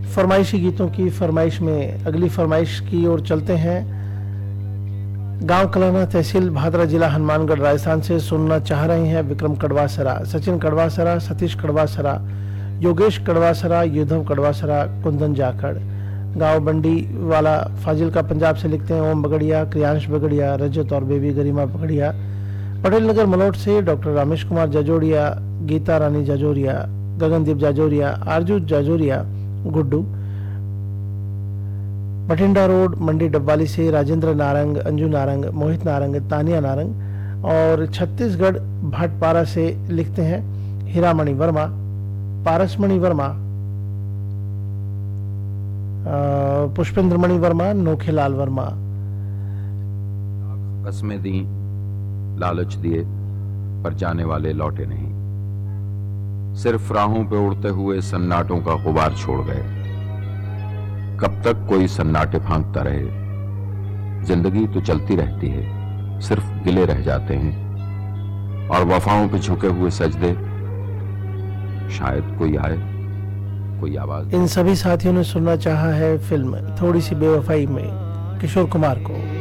फरमाइशी गीतों की फरमाइश में अगली फरमाइश की ओर चलते हैं। गांव कलाना, तहसील भादरा, जिला हनुमानगढ़, राजस्थान से सुनना चाह रहे हैं विक्रम कड़वासरा, सचिन कड़वासरा, सतीश कड़वासरा, योगेश कड़वासरा, युद्धव कड़वासरा, कुंदन जाखड़। गांव बंडी वाला फाजिलका पंजाब से लिखते हैं ओम बगड़िया, क्रियांश बगड़िया, रजत और बेबी गरिमा बगड़िया। पटेल नगर मलोट से डॉक्टर रामेश कुमार जाजोरिया, गीता रानी जाजोरिया, गगनदीप जाजोरिया, आरजू जाजोरिया, गुड्डू। बठिंडा रोड मंडी डब्बाली से राजेंद्र नारंग, अंजू नारंग, मोहित नारंग, तानिया नारंग। और छत्तीसगढ़ भाटपारा से लिखते हैं हीरामणि वर्मा, पारसमणि वर्मा, पुष्पेंद्रमणि वर्मा, नोखेलाल वर्मा। कस्में दी, लालच दिए, पर जाने वाले लौटे नहीं, सिर्फ राहों पे उड़ते हुए सन्नाटों का गुबार छोड़ गए। कब तक कोई सन्नाटे फांकता रहे, जिंदगी तो चलती रहती है, सिर्फ गिले रह जाते हैं और वफाओं पे झुके हुए सजदे। शायद कोई आए, कोई आवाज। इन सभी साथियों ने सुनना चाहा है फिल्म थोड़ी सी बेवफाई में किशोर कुमार को।